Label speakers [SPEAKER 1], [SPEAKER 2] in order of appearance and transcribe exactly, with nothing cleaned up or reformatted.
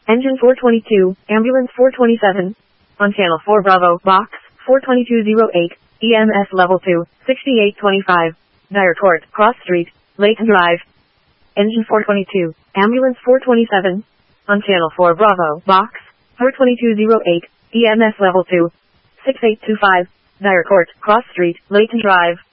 [SPEAKER 1] Engine four twenty-two, Ambulance four twenty-seven. On Channel four Bravo, Box, four twenty-two oh eight, E M S Level two, sixty-eight twenty-five. Dyer Court, Cross Street, Layton Drive. Engine four twenty-two, Ambulance four twenty-seven. On Channel four Bravo, Box, four twenty-two oh eight, E M S Level two, sixty-eight twenty-five. Dyer Court, Cross Street, Layton Drive.